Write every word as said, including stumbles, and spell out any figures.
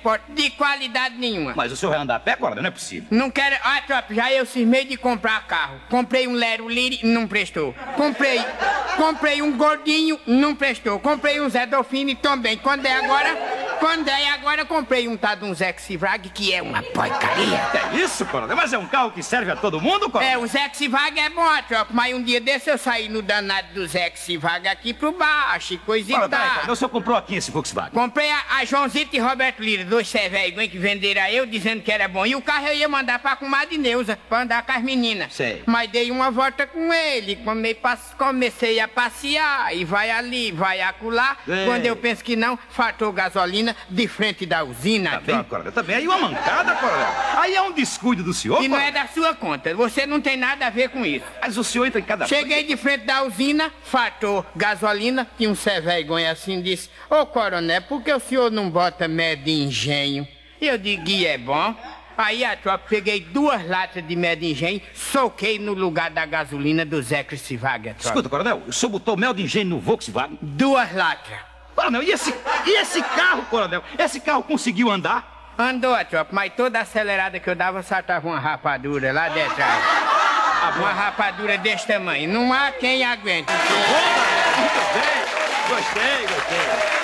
transporte de qualidade nenhuma. Mas o senhor vai andar a pé, coronel? Não é possível. Não quero... Ah, tropa, já eu cismei de comprar carro. Comprei um Lero Liri, não prestou. Comprei... Comprei um Gordinho, não prestou. Comprei um Zé Dolfini, também. Quando é agora... Quando é agora, comprei um tal de um Zex-Vrag, que é uma porcaria. É isso, coronel? Mas é um carro que serve a todo mundo, coronel? É, o Zex-Vrag é bom, tropa. Mas um dia desse eu saí no danado do Zex-Vrag aqui pro baixo, coisa e Coronel, tal. o senhor comprou aqui esse Volkswagen? Comprei a, a Joãozito e Roberto Lira, dois cé velho que venderam a eu, dizendo que era bom. E o carro eu ia mandar pra comadre Neuza, pra andar com as meninas. Sei. Mas dei uma volta com ele, come, comecei a passear, e vai ali, vai acolá. Ei. Quando eu penso que não, faltou gasolina de frente da usina. Tá bem, coronel, tá bem. Aí uma mancada, coronel. Aí é um descuido do senhor, E não coronel. é da sua conta, você não tem nada a ver com isso. Mas o senhor entra em cada... Cheguei de frente da usina, faltou gasolina, tinha um cé vergonha assim, disse: ô coronel, por que o senhor não bota mé de engenho? E eu digo: e é bom. Aí a tropa, peguei duas latas de mel de engenho, soquei no lugar da gasolina do Zé Criscivaga. Escuta, coronel, o senhor botou mel de engenho no Volkswagen? Duas latas. Coronel, e esse, e esse carro, coronel? Esse carro conseguiu andar? Andou, tropa, mas toda acelerada que eu dava, saltava uma rapadura lá detrás. Uma rapadura desse tamanho. Não há quem aguente. Muito bem, gostei, gostei.